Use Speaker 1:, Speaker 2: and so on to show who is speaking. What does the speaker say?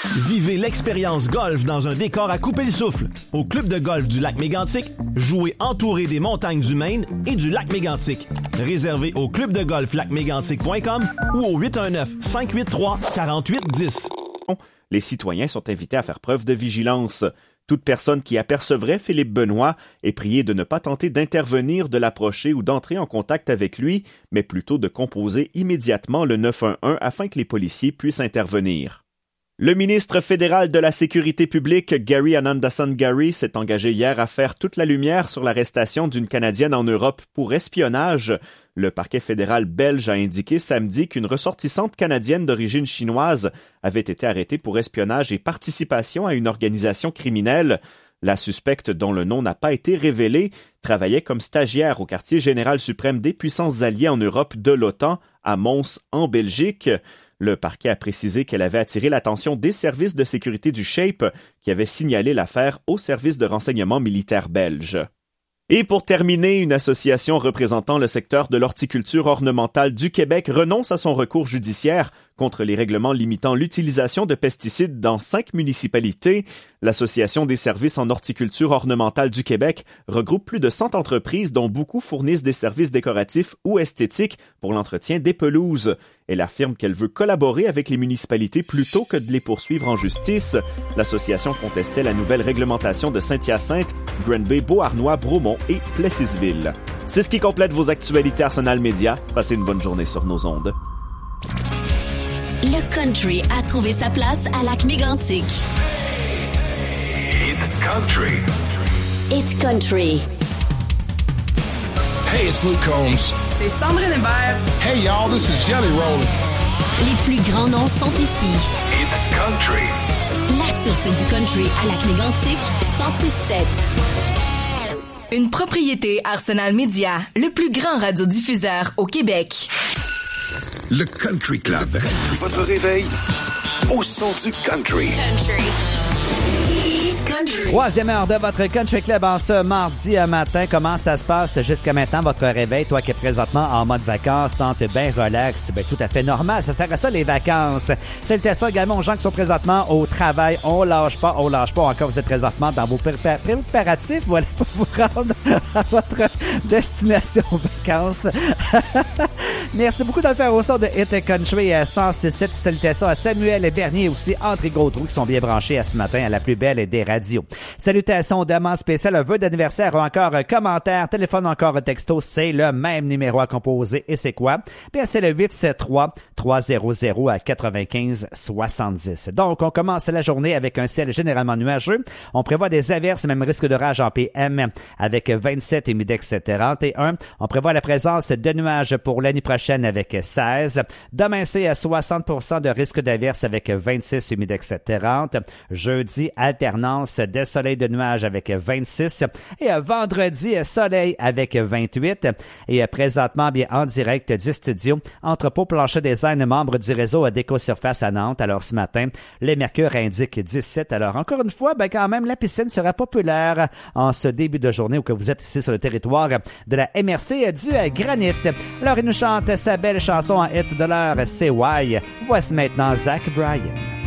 Speaker 1: Vivez l'expérience golf dans un décor à couper le souffle. Au club de golf du lac Mégantic, jouez entouré des montagnes du Maine et du lac Mégantic. Réservez au clubdegolflacmégantic.com ou au 819-583-4810.
Speaker 2: Les citoyens sont invités à faire preuve de vigilance. Toute personne qui apercevrait Philippe Benoît est priée de ne pas tenter d'intervenir, de l'approcher ou d'entrer en contact avec lui, mais plutôt de composer immédiatement le 911 afin que les policiers puissent intervenir. Le ministre fédéral de la Sécurité publique, Gary Anandasan-Gary, s'est engagé hier à faire toute la lumière sur l'arrestation d'une Canadienne en Europe pour espionnage. Le parquet fédéral belge a indiqué samedi qu'une ressortissante canadienne d'origine chinoise avait été arrêtée pour espionnage et participation à une organisation criminelle. La suspecte, dont le nom n'a pas été révélé, travaillait comme stagiaire au quartier général suprême des puissances alliées en Europe de l'OTAN, à Mons, en Belgique. Le parquet a précisé qu'elle avait attiré l'attention des services de sécurité du SHAPE qui avaient signalé l'affaire au service de renseignement militaire belge. Et pour terminer, une association représentant le secteur de l'horticulture ornementale du Québec renonce à son recours judiciaire contre les règlements limitant l'utilisation de pesticides dans 5 municipalités. L'Association des services en horticulture ornementale du Québec regroupe plus de 100 entreprises dont beaucoup fournissent des services décoratifs ou esthétiques pour l'entretien des pelouses. Elle affirme qu'elle veut collaborer avec les municipalités plutôt que de les poursuivre en justice. L'association contestait la nouvelle réglementation de Saint-Hyacinthe, Granby, Beauharnois, Bromont et Plessisville. C'est ce qui complète vos actualités Arsenal Média. Passez une bonne journée sur nos ondes.
Speaker 3: Le country a trouvé sa place à Lac-Mégantic.
Speaker 4: It's country.
Speaker 3: It's country.
Speaker 5: Hey, it's Luke Combs.
Speaker 6: C'est Sandrine Hébert.
Speaker 5: Hey, y'all, this is Jelly Roll.
Speaker 3: Les plus grands noms sont ici.
Speaker 4: It's country.
Speaker 3: La source du country à Lac-Mégantic, 106.7.
Speaker 6: Une propriété Arsenal Média, le plus grand radiodiffuseur au Québec.
Speaker 4: Le Country Club. Votre réveil au son du country.
Speaker 7: Troisième heure de votre Country Club en ce mardi matin. Comment ça se passe jusqu'à maintenant, votre réveil? Toi qui es présentement en mode vacances, sente bien relax. Ben, tout à fait normal. Ça sert à ça, les vacances. Salutations également aux gens qui sont présentement au travail. On lâche pas. Encore, vous êtes présentement dans vos préparatifs. Voilà, pour vous rendre à votre destination vacances. Merci beaucoup de le faire au son de Hit Country 106.7. Salutations à Samuel Bernier et aussi André Gaudreau qui sont bien branchés à ce matin à la plus belle des radios. Salutations, demande spéciale, vœux d'anniversaire ou encore commentaires, téléphone encore texto, c'est le même numéro à composer. Et c'est quoi? Bien, c'est le 873-300-9570. Donc, on commence la journée avec un ciel généralement nuageux. On prévoit des averses, même risque d'orage en PM avec 27 et Midex 31. On prévoit la présence de nuages pour l'année prochaine avec 16. Demain, c'est à 60% de risque d'averse avec 26 humidex 30. Jeudi, alternance de soleil de nuages avec 26. Et vendredi, soleil avec 28. Et présentement, bien en direct du studio, Entrepôt Plancher Design, membre du réseau d'Éco-Surface à Nantes. Alors ce matin, le mercure indique 17. Alors encore une fois, ben quand même, la piscine sera populaire en ce début de journée où que vous êtes ici sur le territoire de la MRC du Granit. Alors il nous chante sa belle chanson en hit de l'heure, c'est Why. Voici maintenant Zach Bryan.